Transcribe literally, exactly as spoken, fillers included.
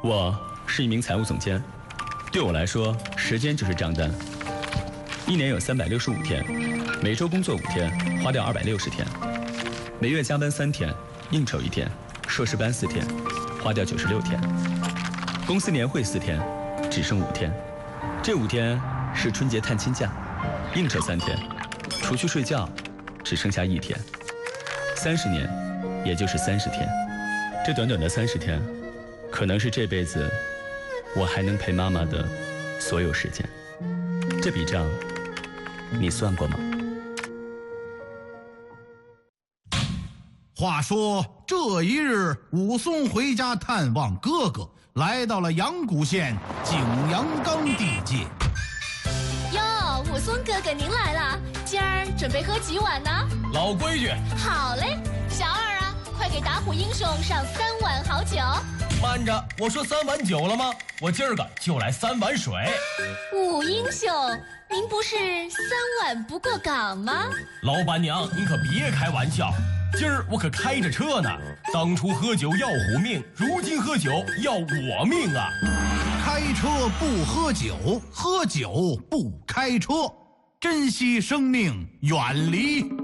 我是一名财务总监，对我来说，时间就是账单。一年有三百六十五天，每周工作五天，花掉二百六十天；每月加班三天，应酬一天，硕士班四天，花掉九十六天；公司年会四天，只剩五天。这五天是春节探亲假，应酬三天，除去睡觉，只剩下一天。三十年，也就是三十天。这短短的三十天，可能是这辈子我还能陪妈妈的所有时间。这笔账你算过吗？ 话说这一日，武松回家探望哥哥，来到了阳谷县景阳冈地界。 哟，武松哥哥您来了，今儿准备喝几碗呢？ 老规矩。 好嘞，小二啊，快给打虎英雄上三碗好酒。 慢着，我说三碗酒了吗？我今儿个就来三碗水。 武英雄，您不是三碗不过岗吗？ 老板娘，您可别开玩笑，今儿我可开着车呢。当初喝酒要虎命，如今喝酒要我命啊！ 开车不喝酒，喝酒不开车，珍惜生命，远离